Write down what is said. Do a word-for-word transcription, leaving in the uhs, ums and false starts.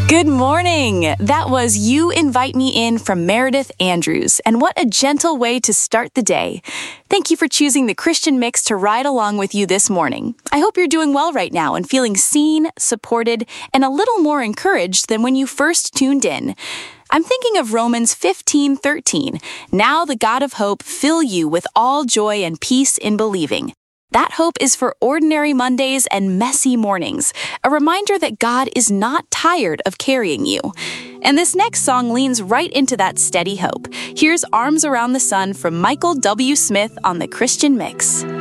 Good morning! That was You Invite Me In from Meredith Andrews, and what a gentle way to start the day. Thank you for choosing the Christian Mix to ride along with you this morning. I hope you're doing well right now and feeling seen, supported, and a little more encouraged than when you first tuned in. I'm thinking of Romans fifteen thirteen. Now the God of hope fill you with all joy and peace in believing. That hope is for ordinary Mondays and messy mornings, a reminder that God is not tired of carrying you. And this next song leans right into that steady hope. Here's Arms Around the Sun from Michael W. Smith on the Christian Mix.